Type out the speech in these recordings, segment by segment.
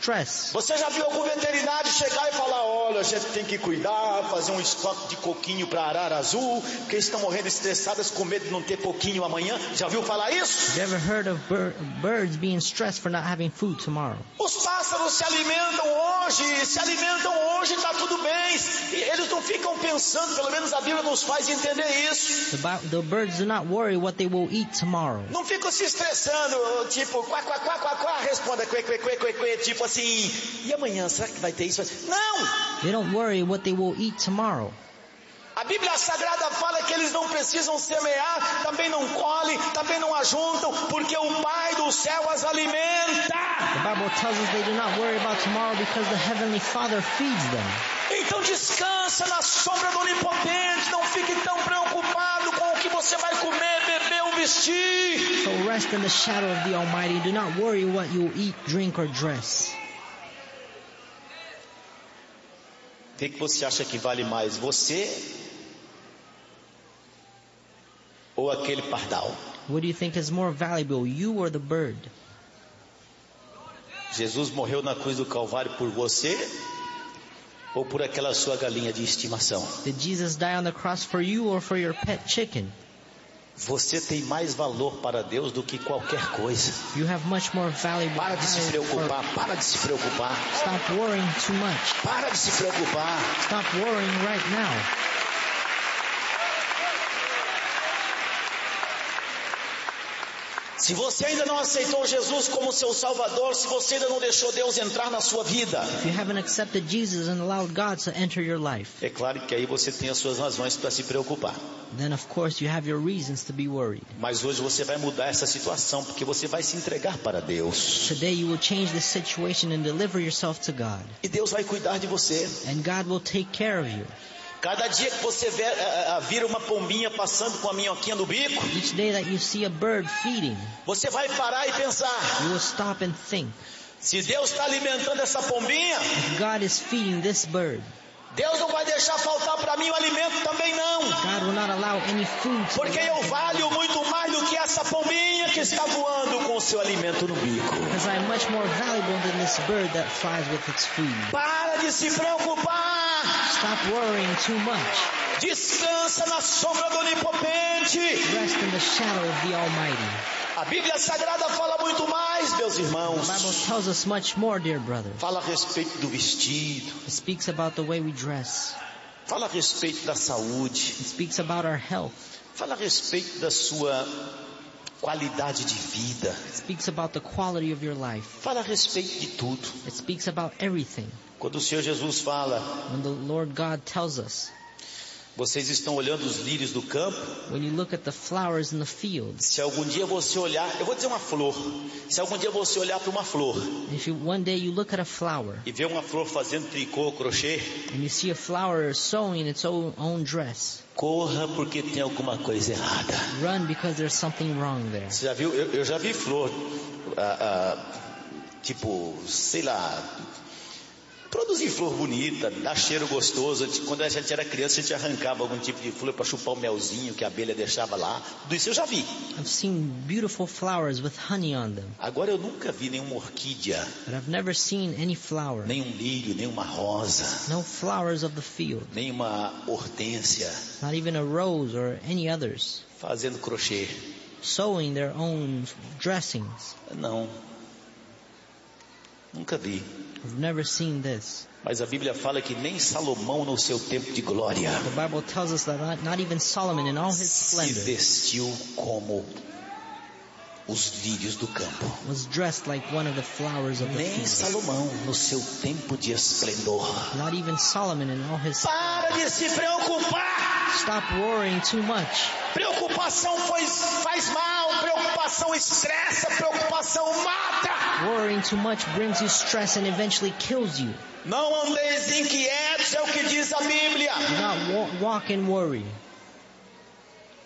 stress. Você já viu algum veterinário chegar e falar: olha, a gente tem que cuidar, fazer um estoque de coquinho para arara azul, porque eles estão morrendo estressadas com medo de não ter coquinho amanhã? Já ouviu falar isso? Have you ever heard of birds being stressed for not having food tomorrow? Os pássaros se alimentam hoje, está tudo bem. Eles não ficam pensando, pelo menos a Bíblia nos faz entender isso. The birds do not worry what they will eat tomorrow. Não ficam se estressando, tipo, quá, quá, quá, quá, quá, responda, que, tipo assim, e amanhã, será que vai ter isso? Não! They don't worry what they will eat tomorrow. A Bíblia Sagrada fala que eles não precisam semear, também não colhem, também não ajuntam, porque o Pai do céu as alimenta. The Bible tells us they do not worry about tomorrow because the Heavenly Father feeds them. Então descansa na sombra do Onipotente, não fique tão preocupado com o que você vai comer, beber ou vestir. So rest in the shadow of the Almighty. Do not worry what you will eat, drink or dress. O que você acha que vale mais, você ou aquele pardal? What do you think is more valuable, you or the bird? Jesus morreu na cruz do Calvário por você ou por aquela sua galinha de estimação? Did Jesus die on the cross for you or for your pet chicken? Você tem mais valor para Deus do que qualquer coisa. You have much more value. Para de se preocupar, para de se preocupar. Stop worrying too much. Para de se preocupar. Stop worrying right now. Se você ainda não aceitou Jesus como seu Salvador, se você ainda não deixou Deus entrar na sua vida, If you haven't accepted Jesus and allowed God to enter your life, é claro que aí você tem as suas razões para se preocupar. then of course you have your reasons to be worried. Mas hoje você vai mudar essa situação, porque você vai se entregar para Deus. Today you will change this situation and deliver yourself to God. E Deus vai cuidar de você. And God will take care of you. Cada dia que você vira uma pombinha passando com a minhoquinha no bico, Each day that you see a bird feeding, você vai parar e pensar: you will stop and think, se Deus está alimentando essa pombinha, if God is feeding this bird, Deus não vai deixar faltar para mim o alimento também não. God will not allow any food to Porque eu valho muito mais do que essa pombinha que está voando com o seu alimento no bico. because I am much more valuable than this bird that flies with its food. Para de se preocupar. Stop worrying too much. Descansa na sombra do Onipotente. Rest in the shadow of the Almighty. A Bíblia Sagrada fala muito mais, meus The irmãos. Bible tells us much more, dear brother. Fala a respeito do vestido. It speaks about the way we dress. Fala a respeito da saúde. It speaks about our health. Fala a respeito da sua qualidade de vida. It speaks about the quality of your life. Fala a respeito de tudo. It speaks about everything. Quando o Senhor Jesus fala: When the Lord God tells us, vocês estão olhando os lírios do campo. when you look at the flowers in the fields, Se algum dia você olhar, eu vou dizer uma flor. Se algum dia você olhar para uma flor if one day you look at a flower e ver uma flor fazendo tricô, crochê, and you see a flower sewing its own dress, corra porque tem alguma coisa errada. run because there's something wrong there. Você já viu? Eu já vi flor, tipo, sei lá, produzir flor bonita, dar cheiro gostoso. Quando a gente era criança, a gente arrancava algum tipo de flor para chupar o melzinho que a abelha deixava lá. Tudo isso eu já vi. I've seen beautiful flowers with honey on them, Agora eu nunca vi nenhuma orquídea, but I've never seen any flower, nenhum lírio, nenhuma rosa, no flowers of the field, nenhuma hortênsia not even a rose or any others, fazendo crochê. sewing their own dressings. Não, nunca vi. I've never seen this. Mas a Bíblia fala que nem Salomão no seu tempo de glória The Bible tells us that not even Solomon in all his se splendor vestiu como os lírios do campo. was dressed like one of the flowers of the Nem field. Salomão no seu tempo de esplendor. Not even Solomon in all his... Para de se preocupar. Stop worrying too much. Preocupação faz mal. Preocupação estressa. Preocupação mata. Worrying too much brings you stress and eventually kills you. Não andeis inquietos, é o que diz a Bíblia. Do not walk in worry.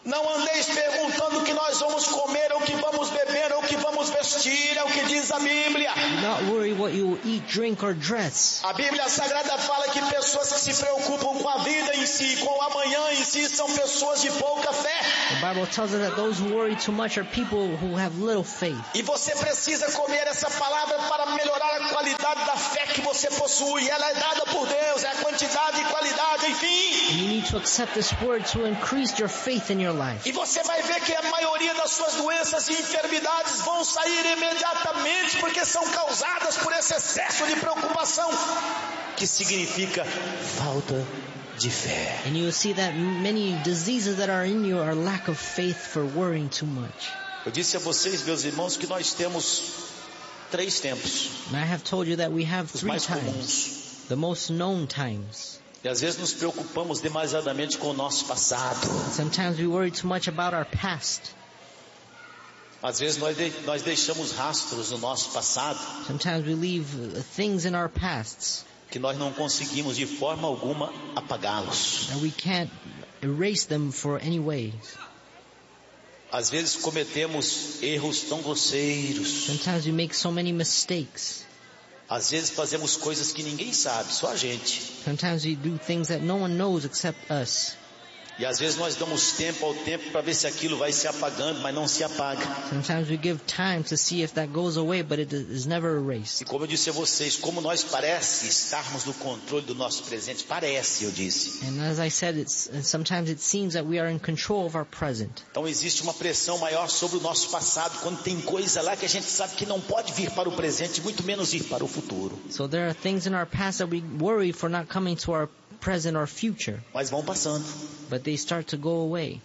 Não andeis perguntando o que nós vamos comer, ou o que vamos beber, ou o que vamos vestir, é o que diz a Bíblia. Do not worry what you will eat, drink, or dress. A Bíblia Sagrada fala que pessoas que se preocupam com a vida em si, com o amanhã em si, são pessoas de pouca fé. The Bible tells us that those who worry too much are people who have little faith. E você precisa comer essa palavra para melhorar a qualidade da fé que você possui. Ela é dada por Deus, é a quantidade e qualidade, enfim. And you need to accept this word to increase your faith in your life. E você vai ver que a maioria das suas doenças e enfermidades vão sair imediatamente, porque são causadas por esse excesso de preocupação, que significa falta de fé. And you will see that many diseases that are in you are lack of faith for worrying too much. Eu disse a vocês, meus irmãos, que nós temos 3 tempos, And I have told you that we have os 3 mais times, comuns. the most known times. E às vezes nos preocupamos demasiadamente com o nosso passado. Sometimes we worry too much about our past. Às vezes nós deixamos rastros no nosso passado Sometimes we leave things in our pasts que nós não conseguimos de forma alguma apagá-los. and we can't erase them for any way. Às vezes cometemos erros tão grosseiros. Sometimes we make so many mistakes. Às vezes fazemos coisas que ninguém sabe, só a gente. Sometimes we do things that no one knows except us. E às vezes nós damos tempo ao tempo para ver se aquilo vai se apagando, mas não se apaga. Sometimes we give time to see if that goes away, but it is never erased. E como eu disse a vocês, como nós parece estarmos no controle do nosso presente, parece, eu disse. And as I said, sometimes it seems that we are in control of our present. Então existe uma pressão maior sobre o nosso passado, quando tem coisa lá que a gente sabe que não pode vir para o presente, muito menos ir para o futuro. So there are things in our past that we worry for not coming to our present or future, Mas vão passando. but they start to go away.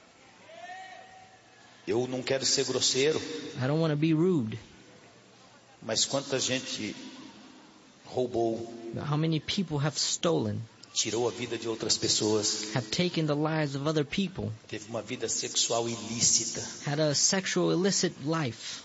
Eu não quero ser grosseiro, I don't want to be rude, mas quanta gente roubou, but how many people have stolen, tirou a vida de outras pessoas, have taken the lives of other people, teve uma vida sexual ilícita, had a sexual illicit life,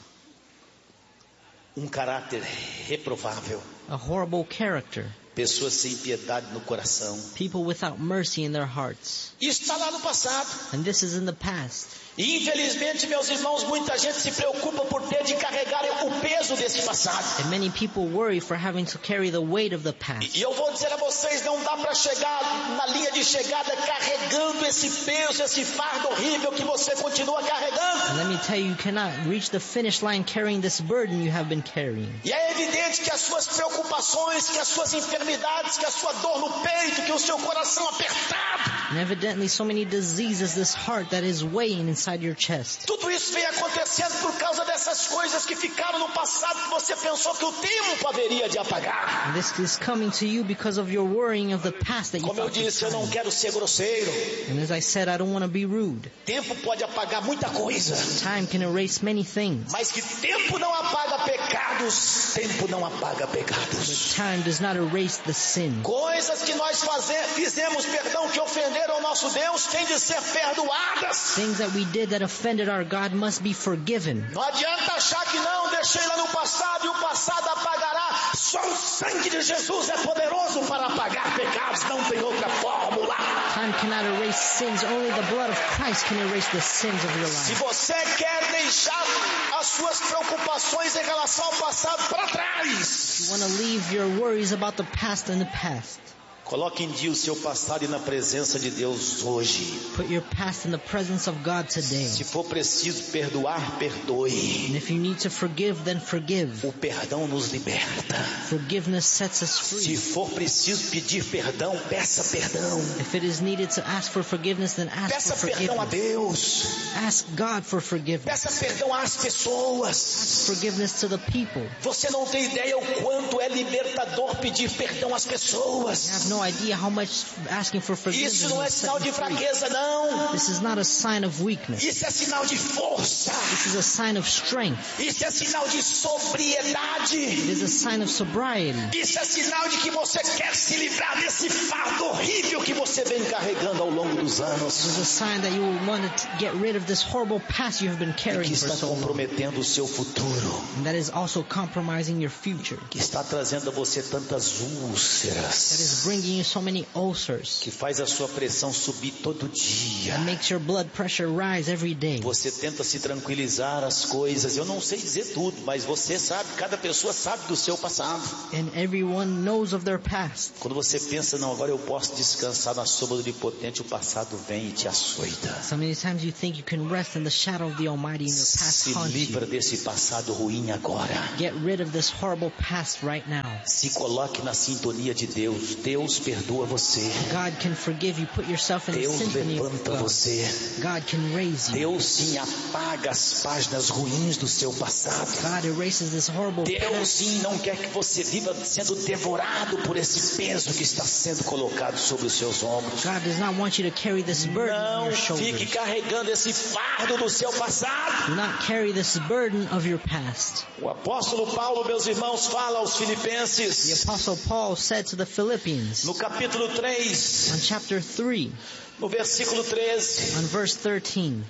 um caráter reprovável, a horrible character, pessoas sem piedade no coração. people without mercy in their hearts. Isso está lá no passado. And this is in the past. E infelizmente, meus irmãos, muita gente se preocupa por ter de carregar o peso desse passado. And many people worry for having to carry the weight of the past. E eu vou dizer a vocês, não dá para chegar na linha de chegada carregando esse peso, esse fardo horrível que você continua carregando. And let me tell you, you cannot reach the finish line carrying this burden you have been carrying. E é evidente que as suas preocupações, que as suas enfermidades, que a sua dor no peito, que o seu coração apertado, And evidently so many diseases, this heart that is weighing inside your chest. tudo isso vem acontecendo por causa dessas coisas que ficaram no passado que você pensou que o tempo haveria de apagar. And this is coming to you because of your worrying of the past that you Como eu thought you disse, eu não time. quero ser grosseiro. And as I said, I don't want to be rude. Tempo pode apagar muita coisa, Time can erase many things. mas que tempo não apaga pecados, tempo não apaga pecados. Time does not erase the sin. Coisas que nós fizemos, que ofenderam ao nosso Deus, têm de ser perdoadas. Things that we did that offended our God must be forgiven. Não adianta achar que não, deixei lá no passado e o passado apagará. Só o sangue de Jesus é poderoso para apagar pecados, não tem outra fórmula. Time cannot erase sins. Only the blood of Christ can erase the sins of your Se life. você quer deixar as suas preocupações em relação ao passado para trás, You want to leave your worries about the past in the past. coloque em dia o seu passado e na presença de Deus hoje. Put your past in the presence of God today. Se for preciso perdoar, perdoe. And if you need to forgive, then forgive. O perdão nos liberta. Forgiveness sets us Se free. for preciso pedir perdão, peça perdão. If it is needed to ask for forgiveness, then ask Peça for perdão a forgiveness. Deus. Ask God for forgiveness. Peça perdão às pessoas. Forgiveness to the people. Você não tem ideia o quanto é libertador pedir perdão às You pessoas. have no idea how much asking for forgiveness Isso não é will sinal set de you free. fraqueza, não. This is not a sign of weakness. Isso é sinal de força. This is a sign of strength. Isso é sinal de sobriedade. It is a sign of sobriety. Isso é sinal de que você quer se livrar desse fardo horrível que você vem carregando ao longo dos It anos, is a sign that you will want to get rid of this horrible past you have been e que carrying for está so long. comprometendo o seu futuro, And that is also compromising your future. que está trazendo trazendo a você tantas that úlceras, is bringing you so many ulcers, que faz a sua pressão subir todo dia. that makes your blood pressure rise every day. Você tenta se tranquilizar as coisas. Eu não sei dizer tudo, mas você sabe, cada pessoa sabe do seu passado. And everyone knows of their past. Quando você pensa, não, agora eu posso descansar na sombra do Onipotente, o passado vem e te açoita. So many times you think you can rest in the shadow of the Almighty and your past Se haunts livra you. desse passado ruim agora. Get rid of this horrible past right now. Se coloque na sintonia de Deus. Deus perdoa você. God can forgive you. Put yourself in the Deus symphony of levanta God. você. God can raise you. Deus sim apaga as páginas ruins do seu passado. God erases this horrible Deus past. sim não quer que você viva sendo devorado por esse peso que está sendo colocado sobre os seus ombros. God does not want you to carry this burden on Não your fique shoulders. carregando esse fardo do seu passado. Do not carry this burden of your past. O apóstolo Paulo, meus irmãos, fala aos The Filipenses, Apostle Paul said to the Philippians no capítulo 3, on chapter 3, no versículo 13: on verse 13,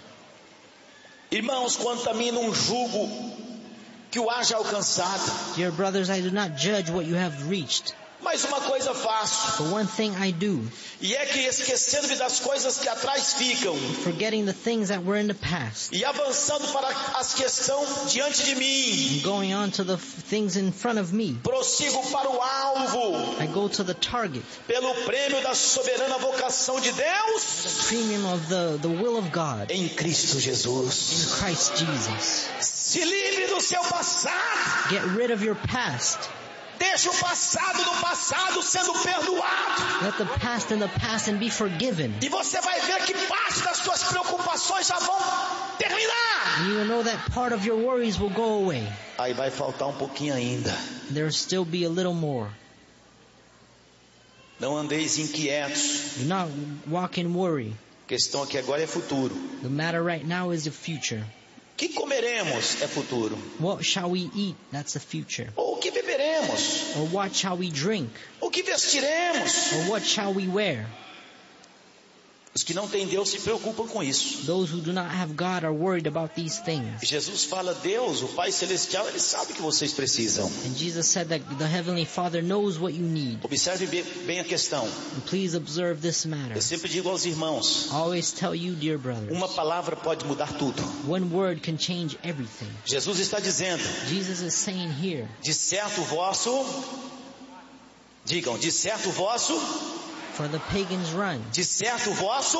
Irmãos, quanto a mim não julgo que o haja alcançado, Dear brothers, I do not judge what you have reached, mas uma coisa faço, but one thing I do, e é que esquecendo-me das coisas que atrás ficam, forgetting the things that were in the past, e avançando para as que estão diante de mim, and going on to the things in front of me, prossigo para o alvo, I go to the target, pelo prêmio da soberana vocação de Deus, the premium of the will of God em Cristo in Jesus. Christ Jesus. Se livre do seu passado. Get rid of your past. Deixa o passado no passado sendo perdoado. Let the past in the past and be forgiven. E você vai ver que parte das suas preocupações já vão terminar. And you will know that part of your worries will go away. Aí vai faltar um pouquinho ainda. There will still be a little more. Não andeis inquietos. Do not walk in worry. A questão aqui agora é futuro. The matter right now is the future. Que comeremos é futuro. What shall we eat? That's the future. Ou o que beberemos. Or what shall we drink? O que vestiremos. Or what shall we wear? Os que não têm Deus se preocupam com isso. Those who do not have God are worried about these things. Jesus fala, Deus, o Pai Celestial, Ele sabe o que vocês precisam. And Jesus said that the Heavenly Father knows what you need. Observe bem a questão. And please observe this matter. Eu sempre digo aos irmãos, I always tell you, dear brothers, uma palavra pode mudar tudo. one word can change everything. Jesus está dizendo, Jesus is saying here, de certo vosso, digam, de certo vosso, for the pagans run, de certo vosso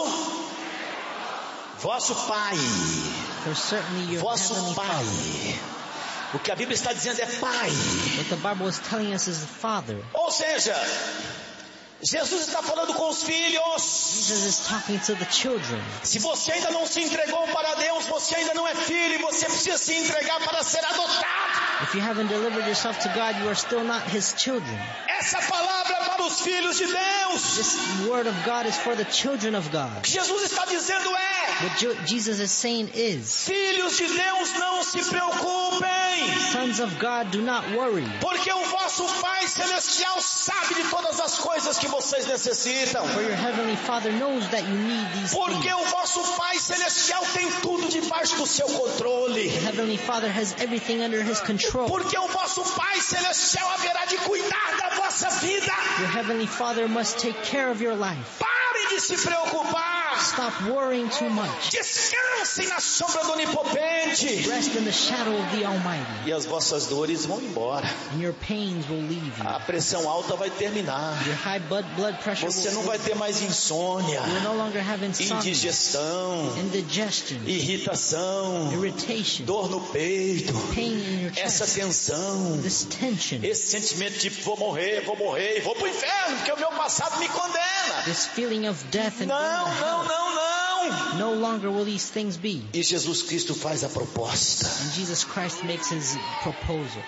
Pai, for certainly your vosso Heavenly Pai. Father. O que a Bíblia está dizendo é Pai. What the Bible is telling us is the Father. Ou seja, Jesus está falando com os filhos. Jesus is talking to the children. Se você ainda não se entregou para Deus, você ainda não é filho e você precisa se entregar para ser adotado. If you haven't delivered yourself to God, you are still not His children. Essa palavra é para os filhos de Deus. This word of God is for the children of O God. que Jesus está dizendo é, What Jesus is saying is, filhos de Deus, não se preocupem, sons of God, do not worry. porque o vosso Pai Celestial sabe de todas as coisas que vocês necessitam. For your Heavenly Father knows that you need these Porque things. o vosso Pai Celestial tem tudo debaixo do seu controle. The Heavenly Father has everything under His control. Porque o vosso Pai Celestial haverá de cuidar da vossa vida. Your Heavenly Father must take care of your life. Parem de se preocupar. Stop worrying too much. Descansem na sombra do Onipotente. Rest in the shadow of the Almighty, E as vossas dores vão embora. and your pains will leave you. A pressão alta vai terminar. Your high blood pressure Você não will vai ter mais insônia, you will no longer have insomnia, indigestão, indigestion, irritação, irritation, dor no peito, pain in your essa chest, tensão, this tension, esse sentimento de vou morrer e vou pro inferno, porque o meu passado me condena. this feeling of death and Não, going to hell. não, não, não. No longer will these things be. E Jesus Cristo faz a proposta. And Jesus Christ makes His proposal.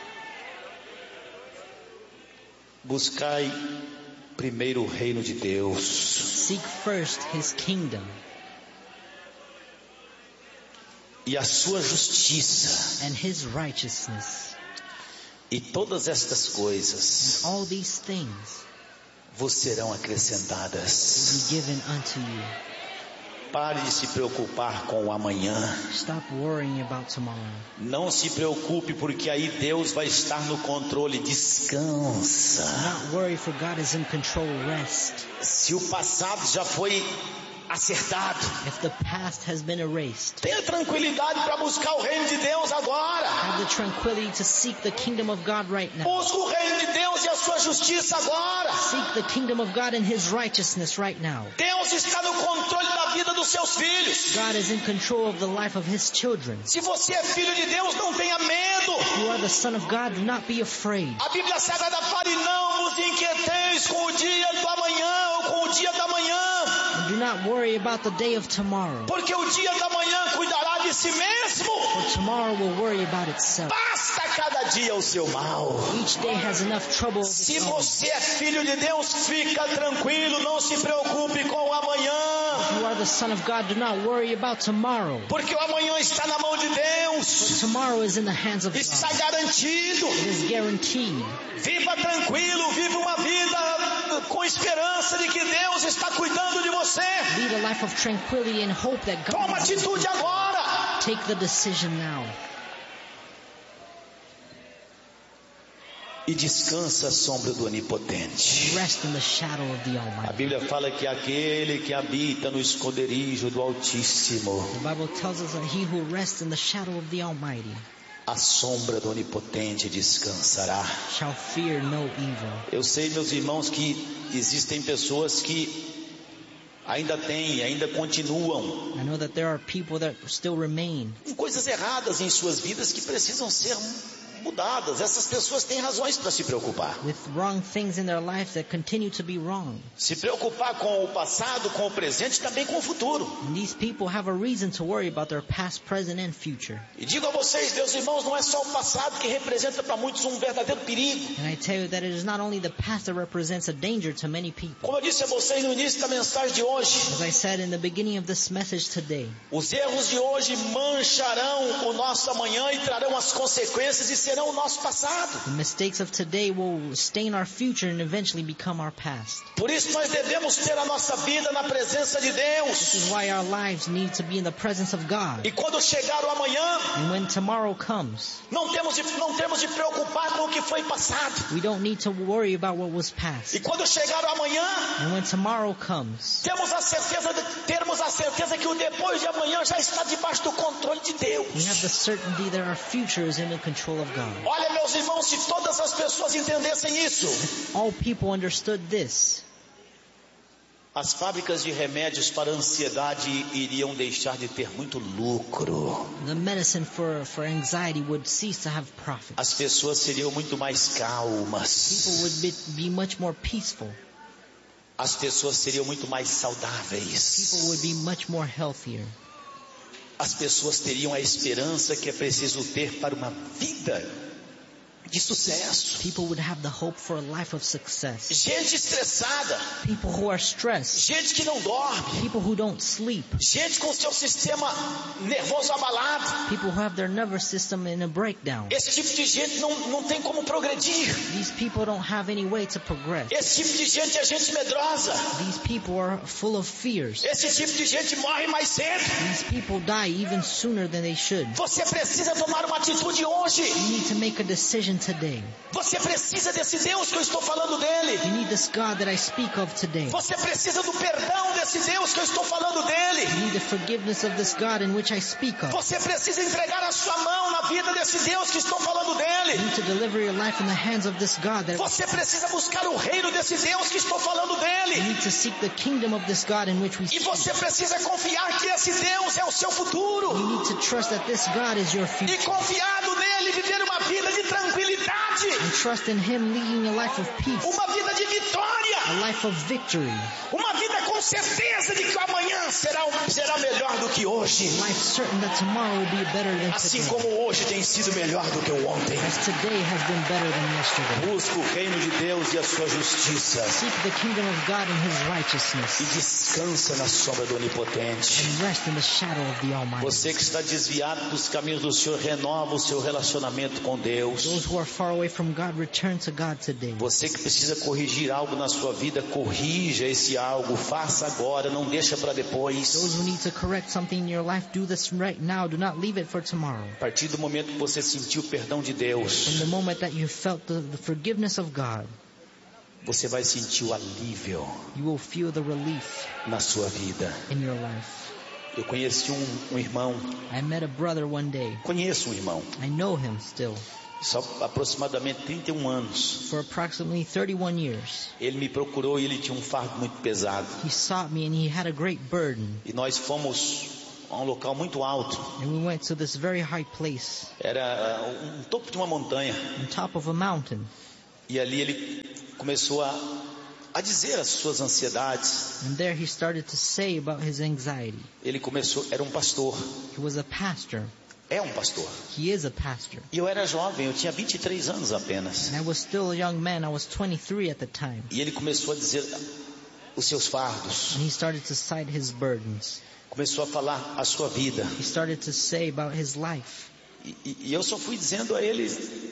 Buscai primeiro o reino de Deus. Seek first His kingdom E a sua justiça. and His righteousness. E todas estas coisas All these things vos serão will acrescentadas. be given unto you. Pare de se preocupar com o amanhã. Stop worrying about tomorrow. Não se preocupe, porque aí Deus vai estar no controle. Descansa. Not worry, for God is in control. Rest. Se o passado já foi acertado, If the past has been erased, tenha tranquilidade para buscar o reino de Deus agora. have the tranquility to seek the kingdom of God right now. Busque o reino de Deus e a sua justiça agora. Seek the kingdom of God and His righteousness right now. Deus está no controle da vida dos seus filhos. God is in control of the life of His children. Se você é filho de Deus, não tenha medo. You are the son of God, do not be afraid. A Bíblia Sagrada fala: e não vos inquieteis com o dia do amanhã ou com o dia da manhã, And do not worry about the day of tomorrow, porque o dia da manhã cuidará de si mesmo. for tomorrow will worry about itself. Basta cada dia o seu mal. Each day has enough trouble of Se its own. você é filho de Deus, fica tranquilo, não se preocupe com o amanhã, If you are the son of God, do not worry about tomorrow, porque o amanhã está na mão de Deus. tomorrow is in the hands of Está God. garantido. It is guaranteed. Viva tranquilo, viva uma vida com esperança de que Deus está cuidando de você. Lead a life of tranquility and hope that God Toma is atitude agora. Take the decision now. E descansa à sombra do Onipotente. Rest in the shadow of the A Almighty. Bíblia fala que aquele que habita no esconderijo do Altíssimo, The Bible tells us that he who rests in the shadow of the Almighty à sombra do Onipotente descansará. shall fear no evil. Eu sei, meus irmãos, que existem pessoas que ainda continuam I know that there are people that still remain com coisas erradas em suas vidas que precisam ser mudadas. Essas pessoas têm razões para se preocupar. with wrong things in their life that continue to be wrong. Se preocupar com o passado, com o presente, também com o futuro. And these people have a reason to worry about their past, present, and future. E digo a vocês, meus irmãos, não é só o passado que representa para muitos um verdadeiro perigo. And I tell you that it is not only the past that represents a danger to many people. Como eu disse a vocês no início da mensagem de hoje, As I said in the beginning of this message today, os erros de hoje mancharão o nosso amanhã e trarão as consequências e serão o nosso passado. the mistakes of today will stain our future and eventually become our past. Por isso nós devemos ter a nossa vida na presença de This Deus. is why our lives need to be in the presence of God. E quando chegar o amanhã, And when tomorrow comes, não temos de preocupar com o que foi passado. we don't need to worry about what was past. E quando chegar o amanhã, And when tomorrow comes, termos a certeza que o depois de amanhã já está debaixo do controle de Deus. we have the certainty that our future is in the control of God. Olha, meus irmãos, se todas as pessoas entendessem isso, All people understood this. as fábricas de remédios para ansiedade iriam deixar de ter muito lucro. The medicine for anxiety would cease to have profit. As pessoas seriam muito mais People calmas. would be much more peaceful. As pessoas seriam muito mais People saudáveis. would be much more healthier. As pessoas teriam a esperança que é preciso ter para uma vida de sucesso. People would have the hope for a life of success. Gente estressada, People who are stressed. gente que não dorme, People who don't sleep. gente com seu sistema nervoso abalado. People who have their nervous system in a breakdown. Esse tipo de gente não tem como progredir. These people don't have any way to progress. Esse tipo de gente é gente medrosa. These people are full of fears. Esse tipo de gente morre mais cedo. These people die even sooner than they should. Você precisa tomar uma atitude hoje. You need to make a decision today. Você precisa desse Deus que eu estou falando dele. You need this God that I speak of today. Você precisa do perdão desse Deus que eu estou falando dele. You need the forgiveness of this God in which I speak of. Você precisa entregar a sua mão na vida desse Deus que estou falando You dele. need to deliver your life in the hands of this God. Você precisa buscar o reino desse Deus que estou falando You dele. need to seek the kingdom of this God in which we E speak. você precisa confiar que esse Deus é o seu futuro. You need to trust that this God is your E future. confiado nele, viver uma vida de tranquilidade. And trust in Him leading a life of peace. Uma vida de vitória. A life of victory. Uma vida com certeza de que o amanhã será melhor do que hoje. Life certain that tomorrow will be better than Assim today. como hoje tem sido melhor do que o ontem. As today has been better than yesterday. Busca o reino de Deus e a sua justiça. Seek the kingdom of God and His righteousness. E descansa na sombra do Onipotente. And rest in the shadow of the Almighty. Você que está desviado dos caminhos do Senhor, renova o seu relacionamento com Deus. Those who are far away from God, return to God today. Você que precisa corrigir algo na sua vida, corrija esse algo, faça agora, não deixa para depois. Those who need to correct something in your life, do this right now. Do not leave it for tomorrow. A partir do momento que você sentiu o perdão de Deus, In the moment that you felt the forgiveness of God, você vai sentir o alívio you will feel the relief na sua vida. in your life. Eu conheci um irmão, I met a brother one day. conheço um irmão, I know him still. só aproximadamente 31 anos. For approximately 31 years. Ele me procurou e ele tinha um fardo muito pesado. He sought me and he had a great burden. E nós fomos a um local muito alto. And we went to this very high place, Era um topo de uma montanha. on top of a mountain. E ali ele começou a dizer as suas ansiedades. And there he started to say about his anxiety. Ele começou, era um pastor. He was a pastor. É um pastor. He is a pastor. E eu era jovem, eu tinha 23 anos apenas. And I was still a young man. I was 23 at the time. E ele começou a dizer os seus fardos. And he started to cite his burdens. Começou a falar a sua vida. He started to say about his life. E eu só fui dizendo a ele,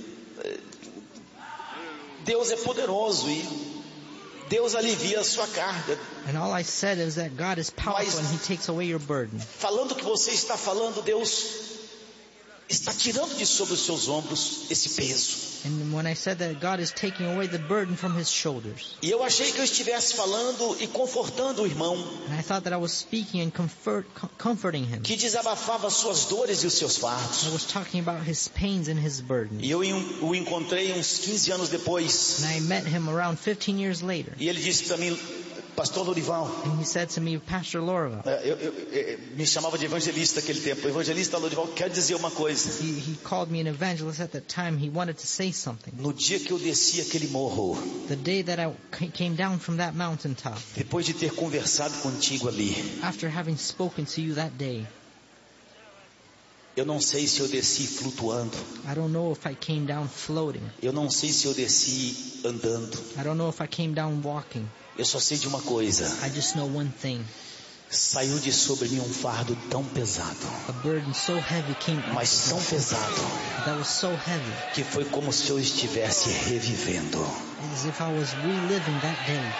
Deus é poderoso e Deus alivia a sua carga. And all I said is that God is powerful and He takes away your burden. Falando o que você está falando, Deus está tirando de sobre os seus ombros esse peso. And when I said that, God is taking away the burden from His shoulders. E eu achei que eu estivesse falando e confortando o irmão And I thought that I was speaking and comforting him. que desabafava as suas dores e os seus I fardos. was talking about his pains and his burdens. E eu o encontrei uns 15 anos depois. And I met him around 15 years later. E ele disse para mim, Pastor Lorival, And he said to me, Pastor Lorival. eu me chamava de evangelista naquele tempo. Evangelista Lorival, quer dizer uma coisa. He called me an evangelist at that time. He wanted to say something. No dia que eu desci aquele morro, The day that I came down from that mountaintop, depois de ter conversado contigo ali, after having spoken to you that day, eu não sei se eu desci flutuando. I don't know if I came down floating. Eu não sei se eu desci andando. I don't know if I came down walking. Eu só sei de uma coisa. I just know one thing. Saiu de sobre mim um fardo tão pesado, A burden so heavy came off mas tão pesado, that was so heavy, que foi como se eu estivesse revivendo. as if I was reliving that day.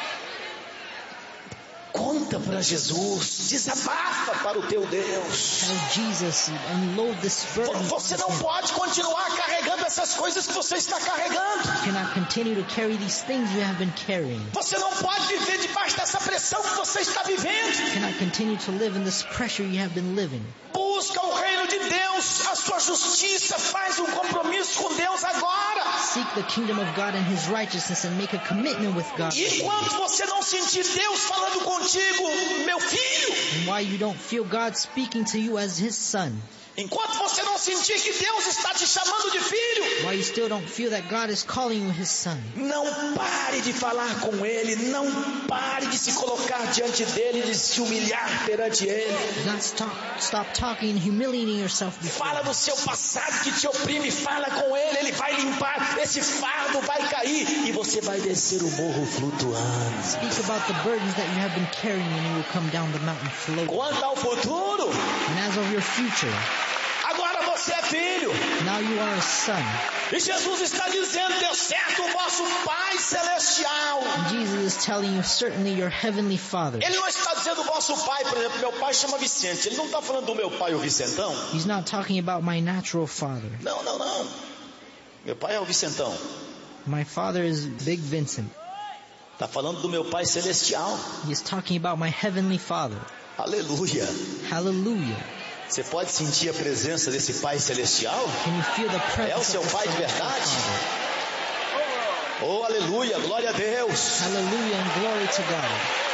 Conta para Jesus, desabafa para o teu Deus. Tell Jesus, unload this burden. Você não pode continuar carregando essas coisas que você está carregando. You cannot continue to carry these things you have been carrying. Você não pode viver debaixo dessa pressão que você está vivendo. You cannot continue to live in this pressure you have been living. Busca o reino de Deus, a sua justiça, faz um compromisso com Deus agora. Seek the kingdom of God and His righteousness and make a commitment with God. E enquanto você não sentir Deus falando contigo, meu filho, And why you don't feel God speaking to you as His son. enquanto você não sentir que Deus está te chamando de filho, Why you still don't feel that God is calling you His son. não pare de falar com Ele, não pare de se colocar diante dEle, de se humilhar perante Ele. Do not stop talking and humiliating yourself before Fala Him. do seu passado que te oprime, fala com Ele, Ele vai limpar, esse fardo vai cair e você vai descer o morro flutuando. Speak about the burdens that you have been carrying and you will come down the mountain floating. Quanto ao futuro, And as of your future, agora você é filho. now you are a son. E Jesus está dizendo, deu certo o vosso Pai Celestial. And Jesus is telling you, certainly your heavenly Father. Ele não está dizendo o vosso pai, por exemplo, meu pai chama Vicente. Ele não está falando do meu pai, o Vicentão. He's not talking about my natural father. Não, não, não. Meu pai é o Vicentão. My father is Big Vincent. Está falando do meu Pai Celestial. He is talking about my heavenly Father. Aleluia. Hallelujah. Você pode sentir a presença desse Pai Celestial? Can you feel the É o presence seu of the pai de celestial verdade? Father? Oh, aleluia, glória a Deus. Hallelujah and glory to God.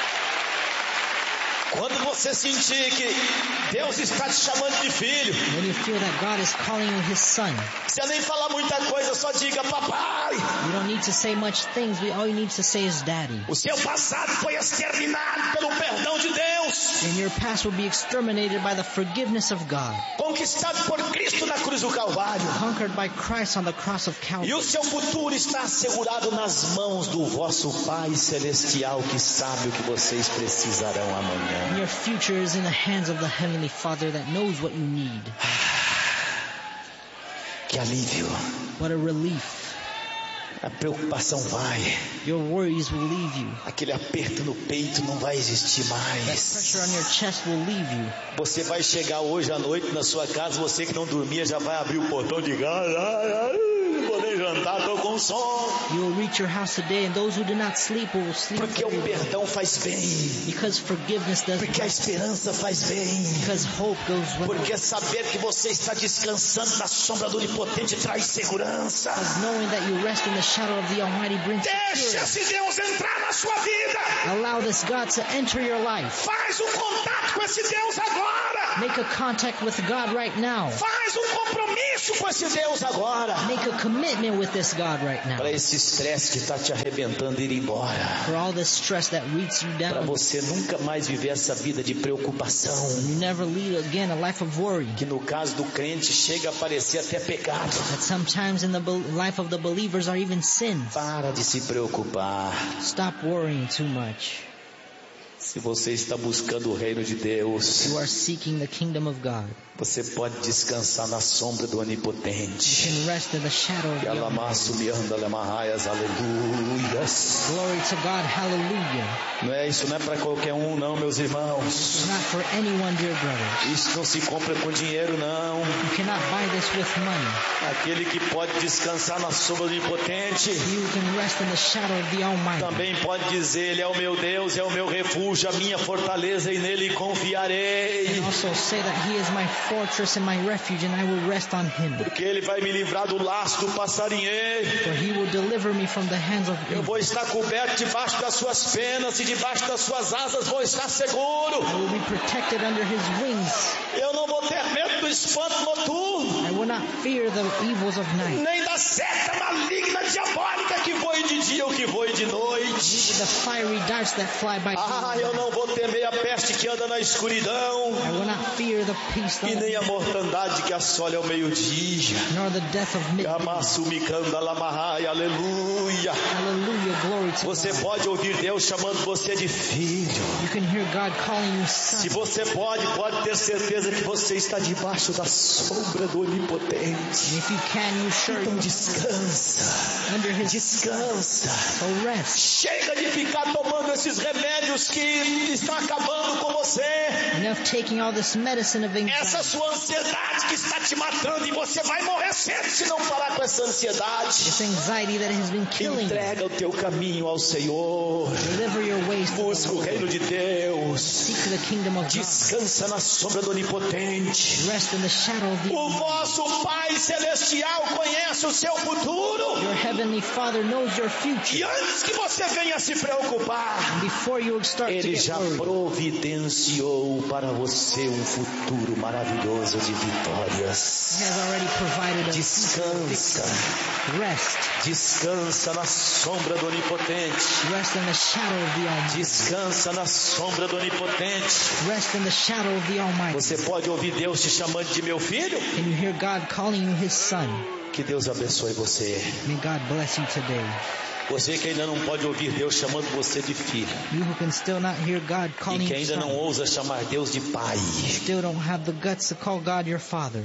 Quando você sentir que Deus está te chamando de filho, When you feel that God is calling you His son, você nem falar muita coisa, só diga papai. you don't need to say much things. All you need to say is Daddy. O seu passado foi exterminado pelo perdão de Deus. And your past will be exterminated by the forgiveness of God. Com conquistado por Cristo na cruz do Calvário. Conquered by Christ on the cross of E Calvary. o seu futuro está assegurado nas mãos do vosso Pai Celestial, que sabe o que vocês precisarão amanhã. And your future is in the hands of the Heavenly Father that knows what you need. Que alívio. What a relief. A preocupação vai. Your worries will leave you. Aquele aperto no peito não vai existir That mais. pressure on your chest will leave you. Você vai chegar hoje à noite na sua casa, você que não dormia já vai abrir o portão de casa. Não vou nem jantar, estou com sono. You will reach your house today, and those who do not sleep will sleep Porque for o you. perdão faz bem. Because forgiveness does Porque a esperança faz bem. Because hope goes with it. Porque saber que você está descansando na sombra do Onipotente traz segurança. Because knowing that you rest in the shadow of the Almighty brings Deixe security. esse Deus entrar na sua vida. Allow this God to enter your life. Faz um contato com esse Deus agora. Make a contact with God right now. Faz um compromisso com esse Deus agora. Make a commitment with this God right now. Para esse estresse que está te arrebentando ir embora. For all this stress that beats you Para down. você nunca mais viver essa vida de preocupação. You never lead again a life of worry. Que no caso do crente chega a parecer até pecado. That sometimes in the life of the believers are even sins. Para de se preocupar. Stop worrying too much. Se você está buscando o reino de Deus, You are seeking the kingdom of God. você pode descansar na sombra do Onipotente. You can rest in the shadow of Que the Almighty. alamaço me anda alemarraias, aleluias. Glory to God, hallelujah. Não é isso, não é para qualquer um não, meus irmãos. It's not for anyone, dear brothers. Isso não se compra com dinheiro não. You cannot buy this with money. Aquele que pode descansar na sombra do Onipotente, You can rest in the shadow of the Almighty. também pode dizer, Ele é o meu Deus, é o meu refúgio, a minha fortaleza, e nele confiarei. And also say that He is my fortress and my refuge, and I will rest on Him. Porque Ele vai me livrar do laço do passarinheiro. For He will deliver me from the hands of Eu evil. vou estar coberto debaixo das suas penas e debaixo das suas asas vou estar seguro. I will be protected under His wings. Eu não vou ter medo do espanto noturno, I will not fear the evils of night, nem da seta maligna diabólica que voe de dia ou que voe de noite. the fiery darts that fly by Ah, eu day. não vou temer a peste que anda na escuridão, I will not fear the peace e nem a mortandade que assola ao meio-dia. nor the death of midnight. Yamassumikanda lamahai, aleluia. Hallelujah, glory to Você God. pode ouvir Deus chamando você de filho. You can hear God calling you Se son. você pode ter certeza que você está debaixo da sombra do Onipotente. And if you can, you sure Então you descansa, under His descansa. so rest. Chega de ficar tomando esses remédios que estão acabando com você. Enough taking all this medicine of Essa anxiety. sua ansiedade que está te matando, e você vai morrer cedo se não parar com essa ansiedade. This anxiety that has been killing you. Entrega o teu caminho ao Senhor. Deliver your ways to the Busca o Lord. reino de Deus. Seek the kingdom of God. Descansa na sombra do Onipotente. Rest in the shadow of the O vosso Pai Celestial conhece o seu futuro. Your heavenly Father knows your E future. antes que você venha se preocupar, And before you start to Ele get já worried, providenciou para você um futuro maravilhoso de vitórias. He has already provided a Descansa, rest. descansa na sombra do Onipotente. Rest in the shadow of the Almighty. Descansa na sombra do Onipotente. Rest in the shadow of the Almighty. Você pode ouvir Deus te chamando de meu filho? Can you hear God calling you His son? Que Deus abençoe você. May God bless you today. Você que ainda não pode ouvir Deus chamando você de filho. You who can still not hear God E calling que you ainda não son. ousa chamar Deus de pai. Still don't have the guts to call God your Father.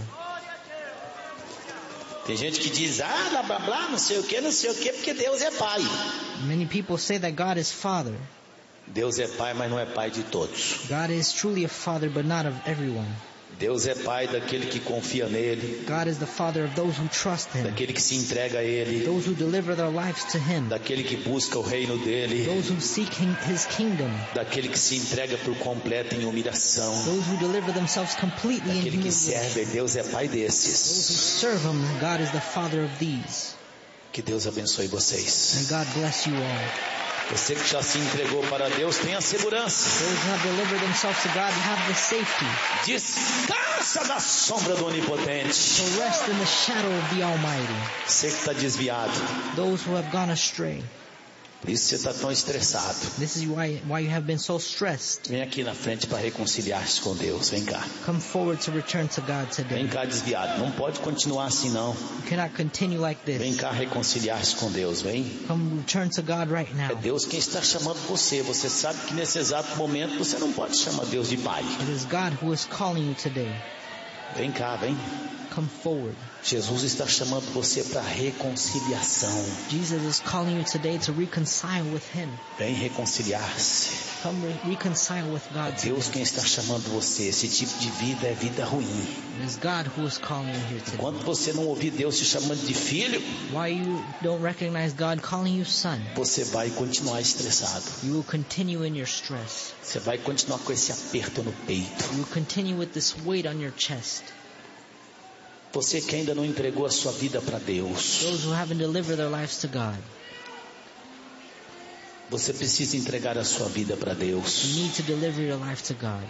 Tem gente que diz, blá blá blá, não sei o que, porque Deus é pai. Many people say that God is Father. Deus é pai, mas não é pai de todos. God is truly a Father, but not of everyone. Deus é pai daquele que confia nele, God is the Father of those who trust Him, daquele que se entrega a ele, those who deliver their lives to Him, daquele que busca o reino dele, those who seek His kingdom, daquele que se entrega por completo em humilhação, those who deliver themselves completely in daquele que humiliation. serve. Deus é pai Those who desses. serve Him, God is the Father of these. Que Deus abençoe May vocês. God bless you all. Você que já se entregou para Deus, tenha segurança. Those who have delivered themselves to God have the safety. Descansa na sombra do Onipotente. So rest in the shadow of the Almighty. Você que está desviado, Those who have gone astray, Por isso você está tão estressado. This is why you have been so stressed. Vem aqui na frente para reconciliar-se com Deus. Vem cá. Come forward to return to God today. Vem cá, desviado. Não pode continuar assim, não. You cannot continue like this. Vem cá reconciliar-se com Deus. Vem. Come return to God right now. É Deus quem está chamando você. Você sabe que nesse exato momento você não pode chamar Deus de Pai. It is God who is calling you today. Vem cá, vem. Come forward. Jesus está chamando você para reconciliação. Jesus is calling you today to reconcile with Him. Vem reconciliar-se. Come reconcile with God today. Deus quem está chamando você. Esse tipo de vida é vida ruim. It is God who is calling you here today. Enquanto você não ouvir Deus te chamando de filho, Why you don't recognize God calling you son? você vai continuar estressado. You will continue in your stress. Você vai continuar com esse aperto no peito. You will continue with this weight on your chest. Você que ainda não entregou a sua vida para Deus, Those who haven't delivered their lives to God. você precisa entregar a sua vida para Deus. You need to deliver your life to God.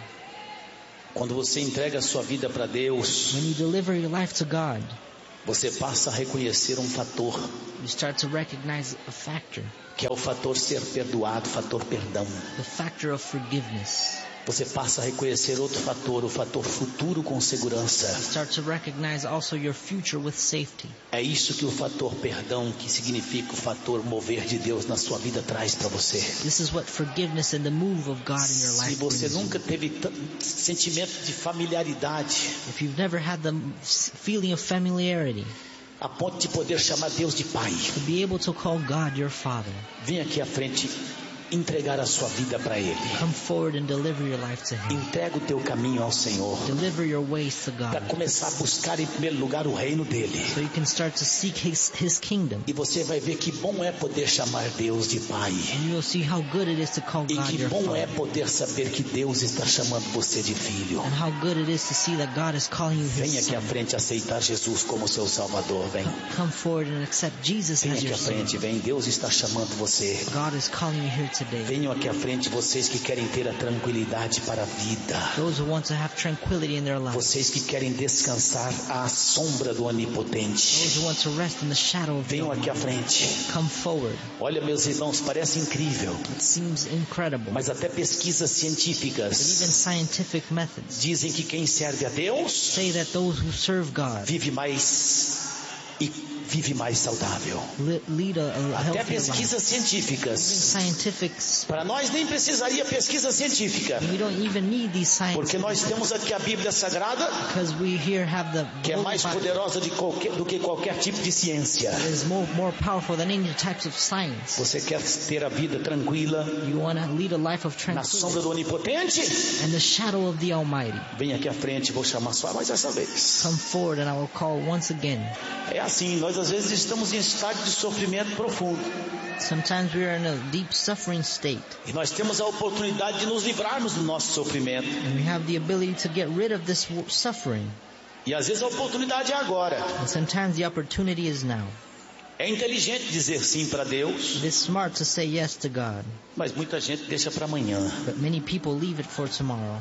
Quando você entrega a sua vida para Deus, When you deliver your life to God, você passa a reconhecer um fator, you start to recognize a factor, que é o fator ser perdoado, fator perdão. the factor of forgiveness. Você passa a reconhecer outro fator, o fator futuro com segurança. You start to recognize also your future with safety. É isso que o fator perdão, que significa o fator mover de Deus na sua vida, traz para você. This is what forgiveness and the move of God in your Se life você brings you. nunca teve sentimento de familiaridade, If you've never had the feeling of familiarity, a ponto de poder chamar Deus de Pai, to be able to call God your Father, vem aqui à frente entregar a sua vida para Ele. come forward and deliver your life to Him. Entrega o teu caminho ao Senhor, Deliver your ways to para God, começar a buscar em primeiro lugar o reino dele. so you can start to seek His kingdom. E você vai ver que bom é poder chamar Deus de Pai. And you will see how good it is to call E God que your bom é Father. poder saber que Deus está chamando você de filho. And how good it is to see that God is calling you Vem His aqui à son. frente aceitar Jesus como seu Salvador. Vem. Come forward and accept Jesus Vem as aqui your à son. frente, vem. Deus está chamando você. God is calling you here today. Venham aqui à frente vocês que querem ter a tranquilidade para a vida. Those who want to have tranquility in their life. Vocês que querem descansar à sombra do Onipotente. Those who want to rest in the shadow of the Venham aqui à Almighty. frente. Come forward. Olha, meus irmãos, parece incrível, It seems incredible. mas até pesquisas But even científicas scientific methods dizem que quem serve a Deus say that those who serve God vive mais e vive mais saudável. lead a Até healthier life. pesquisas científicas. Scientifics, Para nós nem precisaria pesquisa científica, we don't even need these porque scientific, nós temos aqui a Bíblia Sagrada, because we here have the que é Holy mais Bible poderosa do que qualquer tipo de ciência. that is more powerful than any types of science. Você quer ter a vida tranquila You want to lead a life of na sombra tranquility do Onipotente? and the shadow of the Almighty. Vem aqui à frente, vou chamar só mais essa vez. Come forward and I will call once again. É assim, nós às vezes estamos em estado de sofrimento profundo Sometimes we are in a deep suffering state e nós temos a oportunidade de nos livrarmos do nosso sofrimento. and we have the ability to get rid of this suffering. E às vezes a oportunidade é agora. And sometimes the opportunity is now. É inteligente dizer sim para Deus, It is smart to say yes to God, mas muita gente deixa para amanhã. but many people leave it for tomorrow.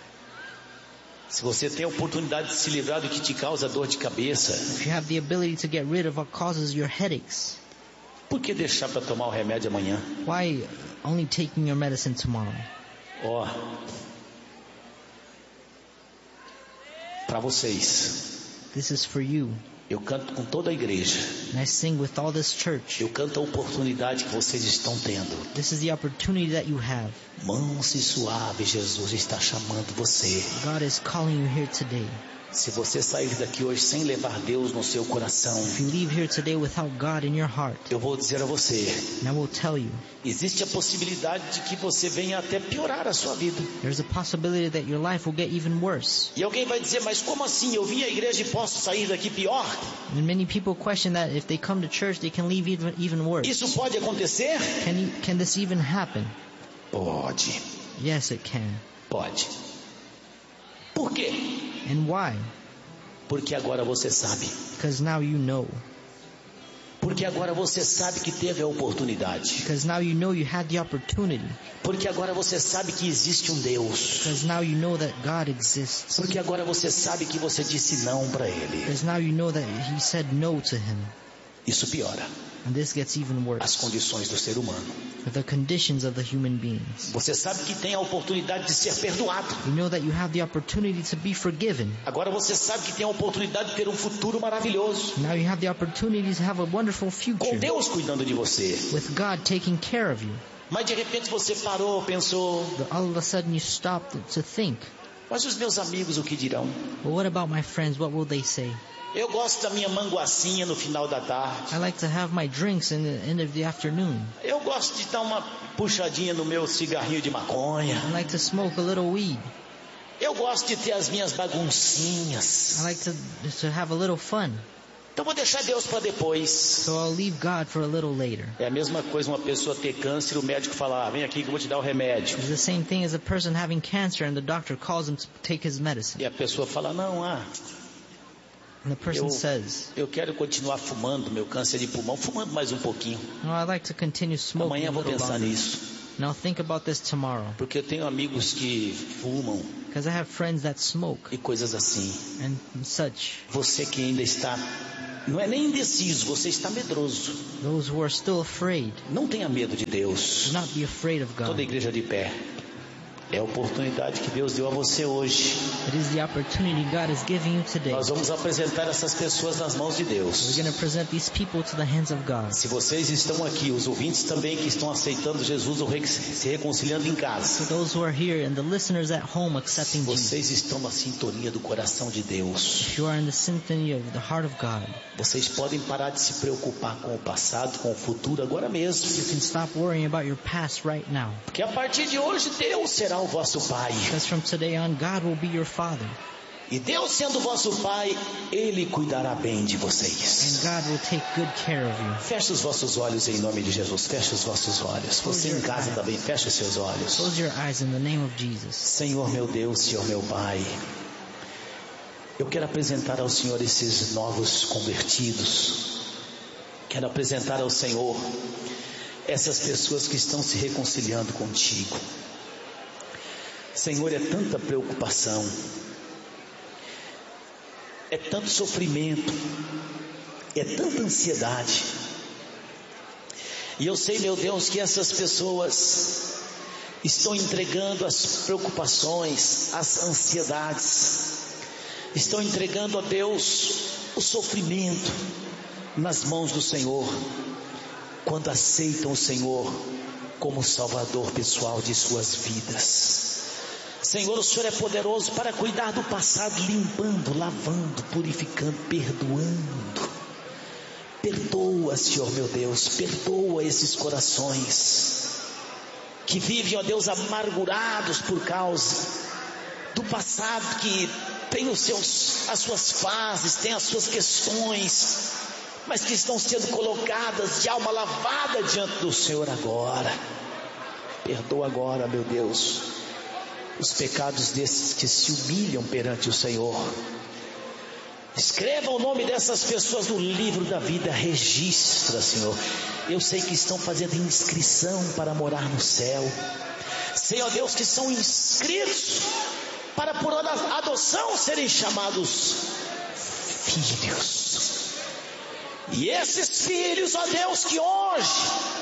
Se você tem a oportunidade de se livrar do que te causa dor de cabeça, If you have the ability to get rid of what causes your headaches, por que deixar para tomar o remédio amanhã? why only taking your medicine tomorrow? Ó, para vocês, This is for you. eu canto com toda a igreja. And I sing with all this church. Eu canto a oportunidade que vocês estão tendo. This is the opportunity that you have. Manso e suave, Jesus está chamando você. God is calling you here today. Se você sair daqui hoje sem levar Deus no seu coração, If you leave here today without God in your heart, eu vou dizer a você, and I will tell you, existe a possibilidade de que você venha até piorar a sua vida. there's a possibility that your life will get even worse. E alguém vai dizer, mas como assim? Eu vim à igreja e posso sair daqui pior? And many people question that if they come to church, they can leave even worse. Isso pode acontecer? Can this even happen? Pode, Yes, it can. pode. Por quê? And why? Porque agora você sabe. Because now you know. Porque agora você sabe que teve a oportunidade. Because now you know you had the opportunity. Porque agora você sabe que existe um Deus. Because now you know that God exists. Porque agora você sabe que você disse não para Ele. Because now you know that He said no to Him. Isso piora. And this gets even worse. As condições do ser humano. The conditions of the human beings. Você sabe que tem a oportunidade de ser perdoado. You know that you have the opportunity to be forgiven. Agora você sabe que tem a oportunidade de ter um futuro maravilhoso. Now you have the opportunity to have a wonderful future. Com Deus cuidando de você. With God taking care of you. Mas de repente você parou, pensou. All of a sudden you stopped to think. Mas os meus amigos o que dirão? Well, what about my friends? What will they say? Eu gosto da minha manguacinha no final da tarde. I like to have my drinks in the end of the afternoon. Eu gosto de dar uma puxadinha no meu cigarrinho de maconha. I like to smoke a little weed. Eu gosto de ter as minhas baguncinhas. I like to have a little fun. Então vou deixar Deus para depois. So I'll leave God for a little later. É a mesma coisa uma pessoa ter câncer e o médico falar, vem aqui que eu vou te dar o remédio. It's the same thing as a person having cancer and the doctor calls him to take his medicine. E a pessoa fala, não, And the person says, eu quero continuar fumando meu câncer de pulmão, fumando mais um pouquinho. No, I'd like to continue smoking. Amanhã vou pensar nisso. Now think about this tomorrow. Porque eu tenho amigos que fumam. Because I have friends that smoke. E coisas assim. And such. Você que ainda está, não é nem indeciso, você está medroso. Those who are still afraid. Não tenha medo de Deus. Do not be afraid of God. Toda a igreja de pé. É a oportunidade que Deus deu a você hoje. It is the opportunity God is giving you today. Nós vamos apresentar essas pessoas nas mãos de Deus. We're going to present these people to the hands of God. Se vocês estão aqui, os ouvintes também que estão aceitando Jesus ou se reconciliando em casa. So those who are here and the listeners at home accepting Jesus. Vocês estão na sintonia do coração de Deus. If you are in the symphony of the heart of God. Vocês podem parar de se preocupar com o passado, com o futuro agora mesmo. You can stop worrying about your past right now. Porque a partir de hoje Deus será o vosso Pai. Because from today on, God will be your Father. E Deus sendo vosso Pai, Ele cuidará bem de vocês. And God will take good care of you. Feche os vossos olhos em nome de Jesus. Feche os vossos olhos. Você em casa também, feche os seus olhos. Close your eyes in the name of Jesus. Senhor meu Deus, Senhor meu Pai, eu quero apresentar ao Senhor esses novos convertidos. Quero apresentar ao Senhor essas pessoas que estão se reconciliando contigo. Senhor, é tanta preocupação, é tanto sofrimento, é tanta ansiedade. E eu sei, meu Deus, que essas pessoas estão entregando as preocupações, as ansiedades, estão entregando a Deus o sofrimento nas mãos do Senhor, quando aceitam o Senhor como Salvador pessoal de suas vidas. Senhor, o Senhor é poderoso para cuidar do passado, limpando, lavando, purificando, perdoando. Perdoa, Senhor meu Deus, perdoa esses corações que vivem, ó Deus, amargurados por causa do passado, que tem as suas fases, tem as suas questões, mas que estão sendo colocadas de alma lavada diante do Senhor agora. Perdoa agora, meu Deus, os pecados desses que se humilham perante o Senhor. Escreva o nome dessas pessoas no livro da vida, registra, Senhor. Eu sei que estão fazendo inscrição para morar no céu. Sei, ó Deus, que são inscritos para por adoção serem chamados filhos. E esses filhos, ó Deus, que hoje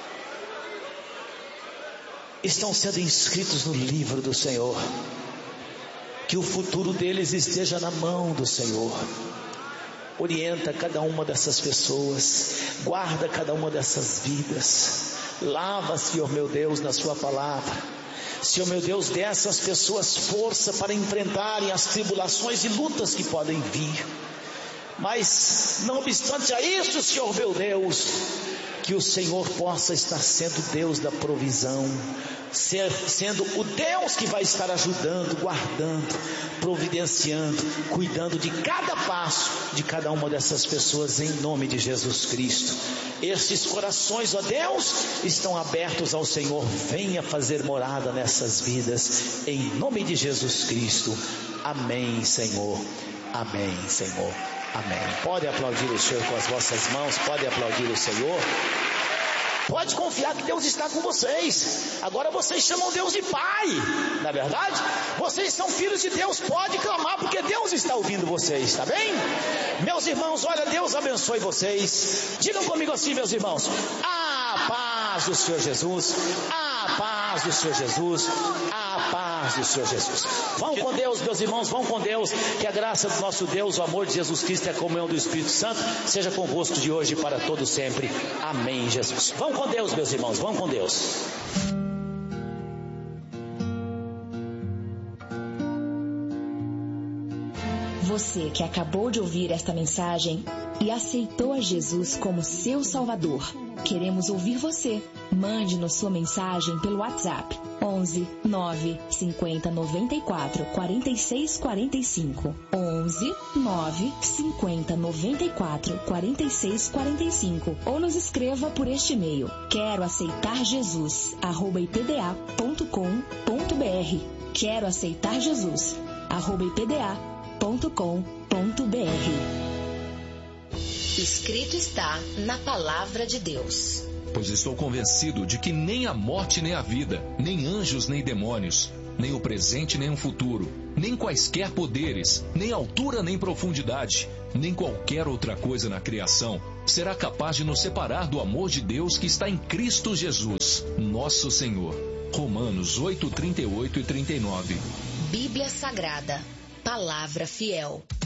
estão sendo inscritos no livro do Senhor, que o futuro deles esteja na mão do Senhor. Orienta cada uma dessas pessoas, guarda cada uma dessas vidas, lava, Senhor meu Deus, na sua palavra. Senhor meu Deus, dê a essas pessoas força para enfrentarem as tribulações e lutas que podem vir. Mas não obstante a isso, Senhor meu Deus, que o Senhor possa estar sendo Deus da provisão, sendo o Deus que vai estar ajudando, guardando, providenciando, cuidando de cada passo de cada uma dessas pessoas, em nome de Jesus Cristo. Estes corações, ó Deus, estão abertos ao Senhor. Venha fazer morada nessas vidas, em nome de Jesus Cristo. Amém, Senhor. Amém, Senhor. Amém. Pode aplaudir o Senhor com as vossas mãos, pode aplaudir o Senhor. Pode confiar que Deus está com vocês. Agora vocês chamam Deus de Pai, não é verdade? Vocês são filhos de Deus, pode clamar, porque Deus está ouvindo vocês, tá bem? Meus irmãos, olha, Deus abençoe vocês. Digam comigo assim, meus irmãos: a paz do Senhor Jesus, a paz do Senhor Jesus, a paz do Senhor Jesus. Vão com Deus, meus irmãos, vão com Deus. Que a graça do nosso Deus, o amor de Jesus Cristo e a comunhão do Espírito Santo seja convosco de hoje e para todo sempre. Amém, Jesus. Vão com Deus, meus irmãos, vão com Deus. Você que acabou de ouvir esta mensagem e aceitou a Jesus como seu Salvador, queremos ouvir você. Mande-nos sua mensagem pelo WhatsApp 11 9 50 94 46 45, 11 9 50 94 46 45, ou nos escreva por este e-mail: quero aceitar Jesus @ipda.com.br. quero aceitar Jesus @ipda.com.br. Escrito está na Palavra de Deus. Pois estou convencido de que nem a morte nem a vida, nem anjos nem demônios, nem o presente nem o futuro, nem quaisquer poderes, nem altura nem profundidade, nem qualquer outra coisa na criação será capaz de nos separar do amor de Deus que está em Cristo Jesus, nosso Senhor. Romanos 8, 38 e 39. Bíblia Sagrada, Palavra Fiel.